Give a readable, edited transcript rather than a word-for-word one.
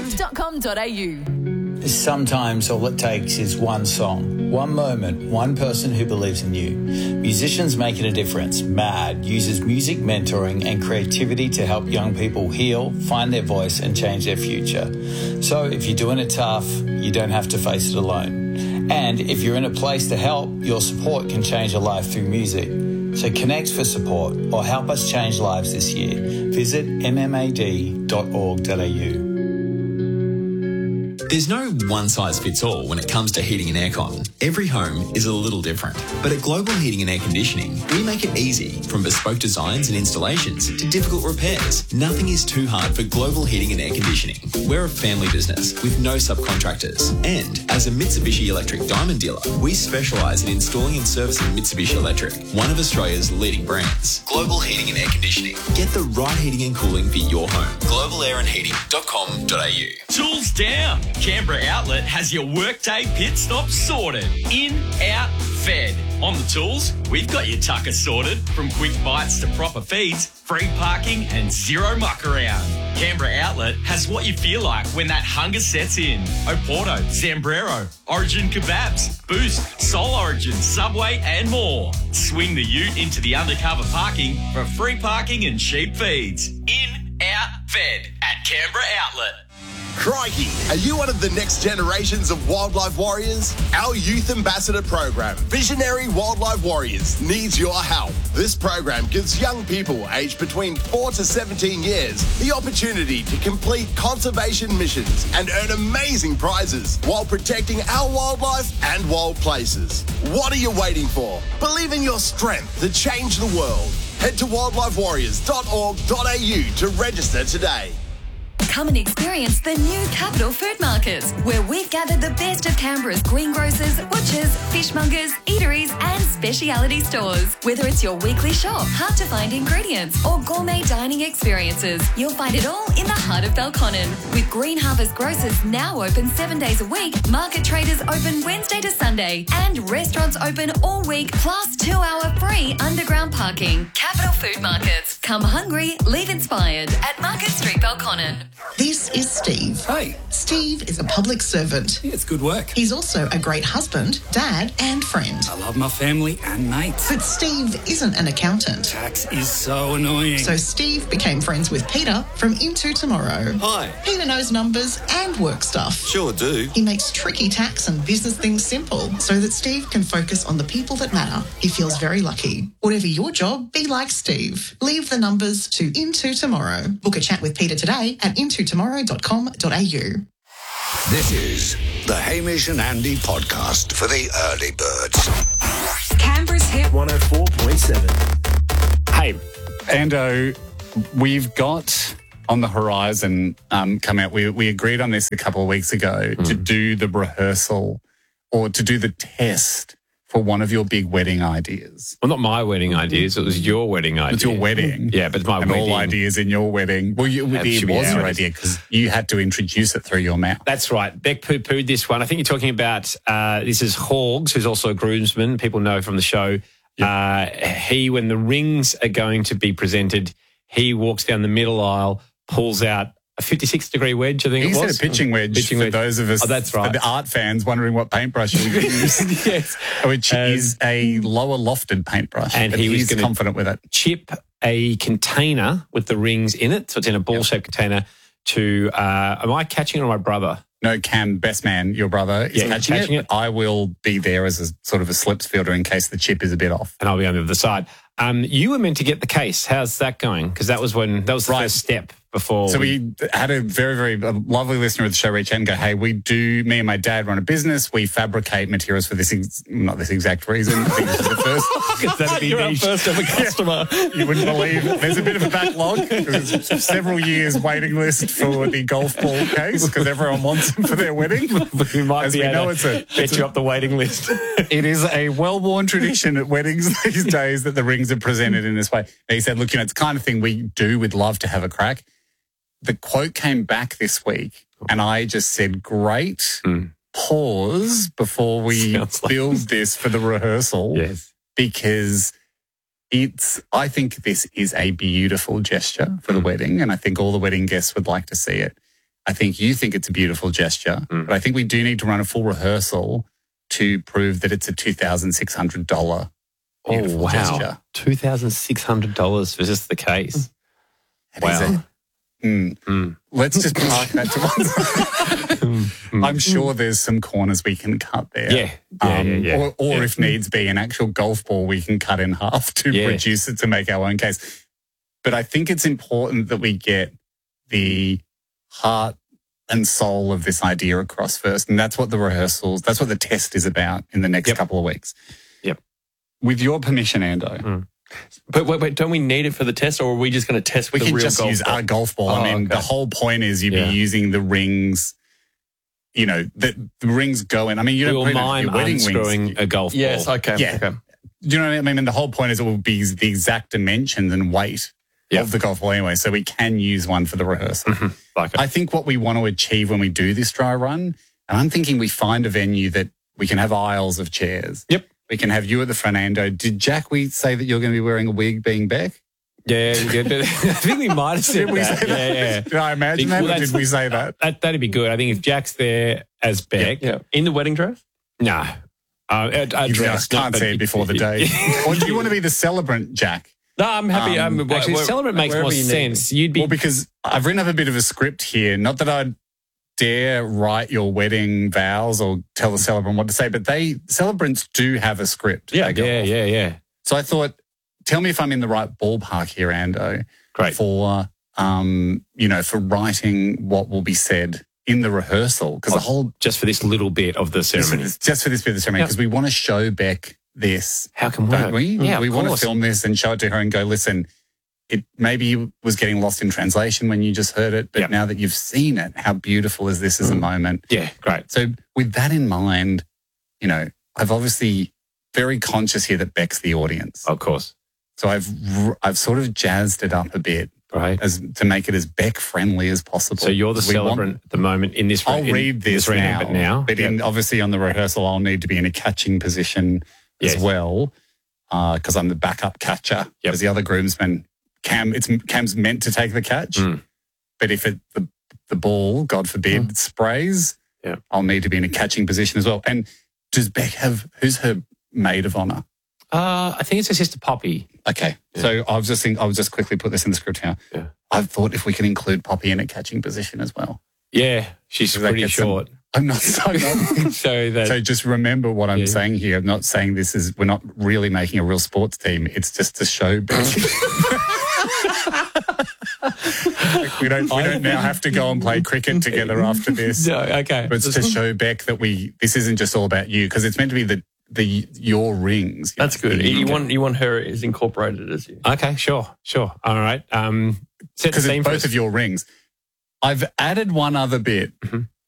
canberrasounds.com.au. Sometimes all it takes is one song, one moment, one person who believes in you. Musicians Making a Difference, MAD, uses music mentoring and creativity to help young people heal, find their voice and change their future. So if you're doing it tough, you don't have to face it alone. And if you're in a place to help, your support can change a life through music. So connect for support or help us change lives this year. Visit mmad.org.au. There's no one-size-fits-all when it comes to heating and aircon. Every home is a little different. But at Global Heating and Air Conditioning, we make it easy, from bespoke designs and installations to difficult repairs. Nothing is too hard for Global Heating and Air Conditioning. We're a family business with no subcontractors. And as a Mitsubishi Electric Diamond dealer, we specialise in installing and servicing Mitsubishi Electric, one of Australia's leading brands. Global Heating and Air Conditioning. Get the right heating and cooling for your home. globalairandheating.com.au. Tools down. Canberra Outlet has your workday pit stop sorted. In, out, fed. On the tools, we've got your tucker sorted, from quick bites to proper feeds, free parking and zero muck around. Canberra Outlet has what you feel like when that hunger sets in. Oporto, Zambrero, Origin Kebabs, Boost, Soul Origin, Subway and more. Swing the ute into the undercover parking for free parking and cheap feeds. In, out, fed at Canberra Outlet. Crikey, are you one of the next generations of wildlife warriors? Our youth ambassador program, Visionary Wildlife Warriors, needs your help. This program gives young people aged between 4 to 17 years the opportunity to complete conservation missions and earn amazing prizes while protecting our wildlife and wild places. What are you waiting for? Believe in your strength to change the world. Head to wildlifewarriors.org.au to register today. Come and experience the new Capital Food Market, where we've gathered the best of Canberra's greengrocers, butchers, fishmongers, eateries and speciality stores. Whether it's your weekly shop, hard-to-find ingredients or gourmet dining experiences, you'll find it all in the heart of Belconnen. With Green Harvest Grocers now open 7 days a week, market traders open Wednesday to Sunday and restaurants open all week, plus 2-hour free underground parking. Capital Food Markets. Come hungry, leave inspired at Market Street, Belconnen. This is Steve. Hey. Steve is a public servant. Yeah, it's good work. He's also a great husband, dad and friend. I love my family and mates. But Steve isn't an accountant. Tax is so annoying. So Steve became friends with Peter from Into Tomorrow. Hi. Peter knows numbers and work stuff. Sure do. He makes tricky tax and business things simple so that Steve can focus on the people that matter. He feels very lucky. Whatever your job, be like Steve. Leave the numbers to Into Tomorrow. Book a chat with Peter today at intotomorrow.com.au. This is the Hamish and Andy podcast for the early birds. Canberra's Hit 104.7. Hey, Ando, we've got on the horizon come out. We agreed on this a couple of weeks ago to do the rehearsal or to do the test for one of your big wedding ideas. Well, not my wedding ideas. It was your wedding idea. It's your wedding. Yeah, but it's my and wedding. all ideas in your wedding. Well, it was your idea because you had to introduce it through your mouth. That's right. Beck poo-pooed this one. I think you're talking about, this is Hawgs, who's also a groomsman. People know from the show. Yep. He, when the rings are going to be presented, he walks down the middle aisle, pulls out a 56-degree wedge, I think it was. He said a pitching wedge for those of us, that's right. for the art fans wondering what paintbrush you use. Yes. Which is a lower lofted paintbrush. And he's confident with it. Chip a container with the rings in it, so it's in a ball-shaped container to, am I catching it or my brother? No, Cam, best man, your brother, is catching it. I will be there as a sort of a slips fielder in case the chip is a bit off. And I'll be on the other side. You were meant to get the case. How's that going? Because that was the first step before. So we had a very, very lovely listener of the show reach out and go, hey, me and my dad run a business. We fabricate materials for not this exact reason. I think this is the first. That'd be You're niche. our first ever customer. You wouldn't believe it. There's a bit of a backlog. There's several years waiting list for the golf ball case because everyone wants them for their wedding. We might As be we able know, to get you up the waiting list. It is a well-worn tradition at weddings these days that the rings are presented in this way. He said, look, it's the kind of thing we do. We'd love to have a crack. The quote came back this week and I just said, great, pause before we build this for the rehearsal. Yes. Because I think this is a beautiful gesture for the wedding and I think all the wedding guests would like to see it. I think you think it's a beautiful gesture, but I think we do need to run a full rehearsal to prove that it's a $2,600 beautiful gesture. $2,600 is this the case? Wow. Let's just park that to one side. I'm sure there's some corners we can cut there. Yeah. Or if needs be, an actual golf ball we can cut in half to produce it to make our own case. But I think it's important that we get the heart and soul of this idea across first. And that's what that's what the test is about in the next couple of weeks. Yep. With your permission, Ando. But wait, don't we need it for the test, or are we just going to test with the real golf ball? We can just use our golf ball. I mean, the whole point is you'd be using the rings, the rings go in. I mean, you don't mime your wedding unscrewing rings. a golf ball. Yes, okay. Yeah. Okay. Do you know what I mean? And the whole point is it will be the exact dimensions and weight of the golf ball anyway, so we can use one for the rehearsal. I think what we want to achieve when we do this dry run, and I'm thinking we find a venue that we can have aisles of chairs. Yep. We can have you at the front, Ando. Did Jack say that you're going to be wearing a wig being Beck? Yeah, I think we might have said that. Yeah. Did I imagine that, or did we say that? That'd be good. I think if Jack's there as Beck. In the wedding dress? No. I can't say it before the day. Or do you want to be the celebrant, Jack? No, I'm happy. Actually, celebrant makes more sense. You'd be... Well, because I've written up a bit of a script here. Not that I'd dare write your wedding vows or tell the celebrant what to say, but celebrants do have a script. Yeah. So I thought, tell me if I'm in the right ballpark here, Ando. Great. For writing what will be said in the rehearsal. Because just for this little bit of the ceremony. Just for this bit of the ceremony, because we want to show Beck this. How can don't we? Yeah, we want to film this and show it to her and go, listen, it maybe was getting lost in translation when you just heard it, but now that you've seen it, how beautiful is this as a moment? Yeah, great. So with that in mind, I've obviously very conscious here that Beck's the audience. Of course. So I've sort of jazzed it up a bit, right, as to make it as Beck friendly as possible. So you're the celebrant at the moment in this. I'll read this now, but obviously on the rehearsal, I'll need to be in a catching position as well, because I'm the backup catcher. Because the other groomsmen, Cam's meant to take the catch, but if the ball, God forbid, sprays, I'll need to be in a catching position as well. And does Beck who's her maid of honour? I think it's her sister Poppy. Okay, so I'll just quickly put this in the script here. Yeah. I've thought if we can include Poppy in a catching position as well. Yeah, she's pretty short. I'm not saying so just remember what I'm saying here. I'm not saying we're not really making a real sports team. It's just to show Beck. we don't now have to go and play cricket together after this. No, okay. But it's to show Beck that this isn't just all about you, because it's meant to be your rings. That's good. You want her as incorporated as you. Okay, sure. All right. Because it's both of your rings. I've added one other bit